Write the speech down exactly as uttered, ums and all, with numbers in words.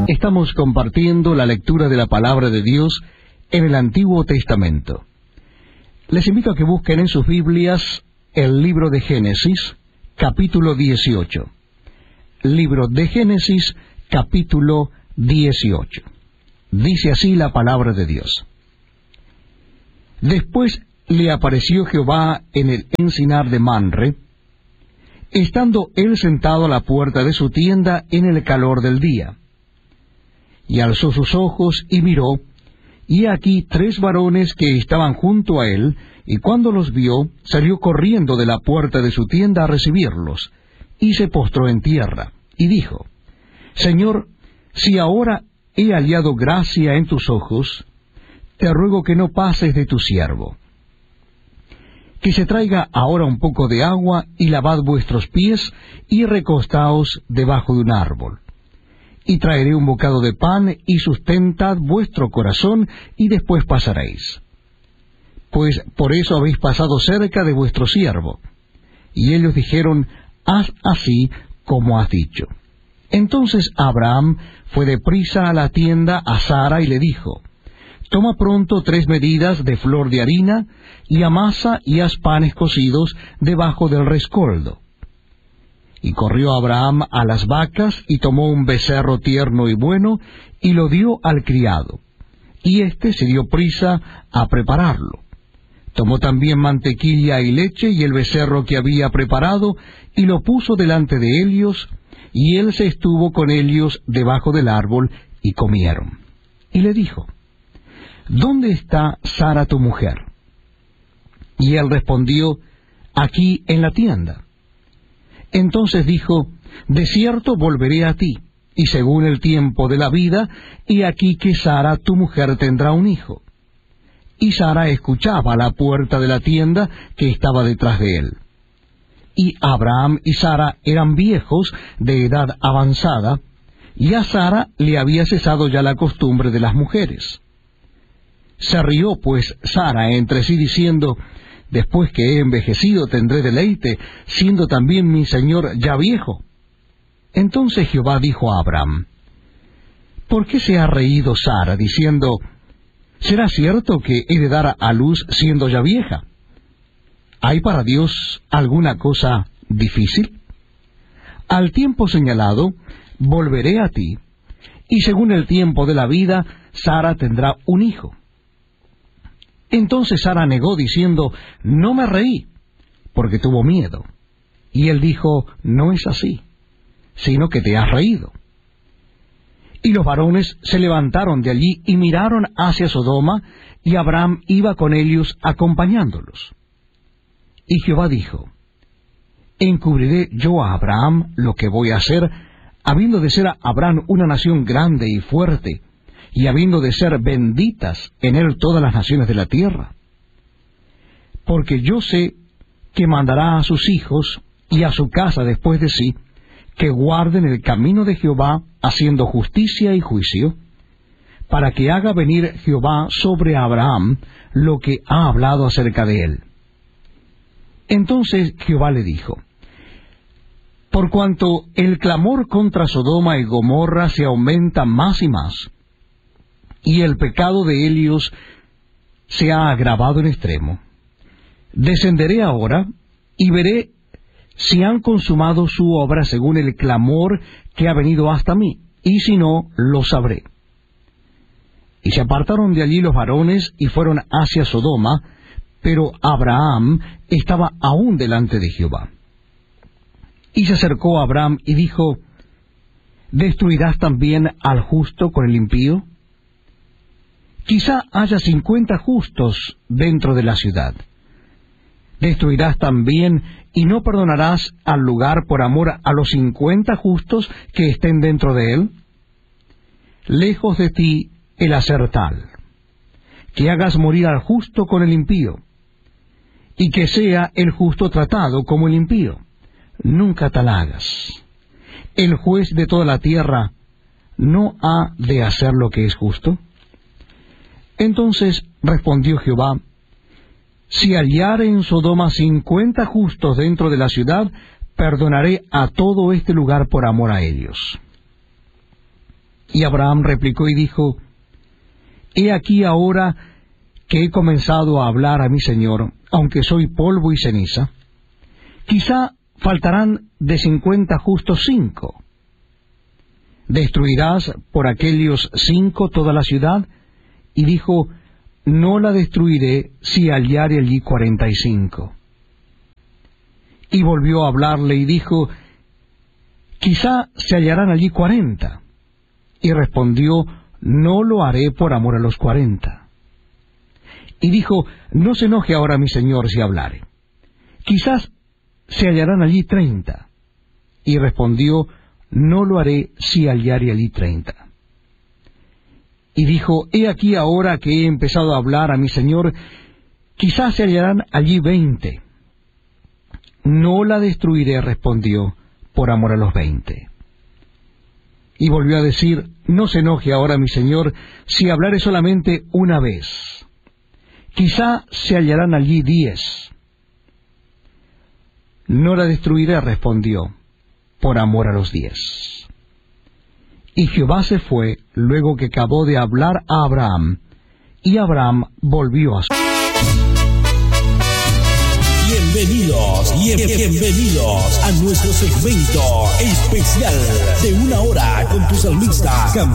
Estamos compartiendo la lectura de la palabra de Dios en el Antiguo Testamento. Les invito a que busquen en sus Biblias el libro de Génesis, capítulo dieciocho. Libro de Génesis, capítulo dieciocho. Dice así la palabra de Dios. Después le apareció Jehová en el encinar de Manre, estando él sentado a la puerta de su tienda en el calor del día. Y alzó sus ojos y miró, y aquí tres varones que estaban junto a él, y cuando los vio, salió corriendo de la puerta de su tienda a recibirlos, y se postró en tierra, y dijo, Señor, si ahora he hallado gracia en tus ojos, te ruego que no pases de tu siervo. Que se traiga ahora un poco de agua, y lavad vuestros pies, y recostaos debajo de un árbol. Y traeré un bocado de pan, y sustentad vuestro corazón, y después pasaréis. Pues por eso habéis pasado cerca de vuestro siervo. Y ellos dijeron, haz así como has dicho. Entonces Abraham fue deprisa a la tienda a Sara y le dijo, Toma pronto tres medidas de flor de harina, y amasa y haz panes cocidos debajo del rescoldo. Y corrió Abraham a las vacas, y tomó un becerro tierno y bueno, y lo dio al criado. Y éste se dio prisa a prepararlo. Tomó también mantequilla y leche, y el becerro que había preparado, y lo puso delante de ellos, y él se estuvo con ellos debajo del árbol, y comieron. Y le dijo, ¿Dónde está Sara tu mujer? Y él respondió, Aquí en la tienda. Entonces dijo, De cierto volveré a ti, y según el tiempo de la vida, y aquí que Sara tu mujer tendrá un hijo. Y Sara escuchaba a la puerta de la tienda que estaba detrás de él. Y Abraham y Sara eran viejos, de edad avanzada, y a Sara le había cesado ya la costumbre de las mujeres. Se rió pues Sara entre sí diciendo, Después que he envejecido tendré deleite, siendo también mi señor ya viejo. Entonces Jehová dijo a Abraham, ¿Por qué se ha reído Sara, diciendo, ¿será cierto que he de dar a luz siendo ya vieja? ¿Hay para Dios alguna cosa difícil? Al tiempo señalado, volveré a ti, y según el tiempo de la vida, Sara tendrá un hijo. Entonces Sara negó, diciendo, No me reí, porque tuvo miedo. Y él dijo, No es así, sino que te has reído. Y los varones se levantaron de allí y miraron hacia Sodoma, y Abraham iba con ellos acompañándolos. Y Jehová dijo, ¿Encubriré yo a Abraham lo que voy a hacer, habiendo de ser Abraham una nación grande y fuerte, y habiendo de ser benditas en él todas las naciones de la tierra? Porque yo sé que mandará a sus hijos y a su casa después de sí, que guarden el camino de Jehová, haciendo justicia y juicio, para que haga venir Jehová sobre Abraham lo que ha hablado acerca de él. Entonces Jehová le dijo, Por cuanto el clamor contra Sodoma y Gomorra se aumenta más y más, y el pecado de ellos se ha agravado en extremo, descenderé ahora y veré si han consumado su obra según el clamor que ha venido hasta mí, y si no, lo sabré. Y se apartaron de allí los varones y fueron hacia Sodoma, pero Abraham estaba aún delante de Jehová. Y se acercó a Abraham y dijo, ¿Destruirás también al justo con el impío? Quizá haya cincuenta justos dentro de la ciudad. ¿Destruirás también y no perdonarás al lugar por amor a los cincuenta justos que estén dentro de él? Lejos de ti el hacer tal, que hagas morir al justo con el impío, y que sea el justo tratado como el impío. Nunca tal hagas. El juez de toda la tierra ¿no ha de hacer lo que es justo? Entonces respondió Jehová, si hallare en Sodoma cincuenta justos dentro de la ciudad, perdonaré a todo este lugar por amor a ellos. Y Abraham replicó y dijo, he aquí ahora que he comenzado a hablar a mi Señor, aunque soy polvo y ceniza, quizá faltarán de cincuenta justos cinco. ¿Destruirás por aquellos cinco toda la ciudad? Y dijo, no la destruiré si hallare allí cuarenta y cinco. Y volvió a hablarle y dijo, quizá se hallarán allí cuarenta. Y respondió, no lo haré por amor a los cuarenta. Y dijo, no se enoje ahora mi señor si hablare. Quizás se hallarán allí treinta. Y respondió, no lo haré si hallare allí treinta. Y dijo, he aquí ahora que he empezado a hablar a mi señor, quizás se hallarán allí veinte. No la destruiré, respondió, por amor a los veinte. Y volvió a decir, no se enoje ahora mi señor si hablare solamente una vez. Quizá se hallarán allí diez. No la destruiré, respondió, por amor a los diez. Y Jehová se fue luego que acabó de hablar a Abraham, y Abraham volvió a su... Bienvenidos, bien, bienvenidos a nuestro segmento especial de una hora con tu salmista.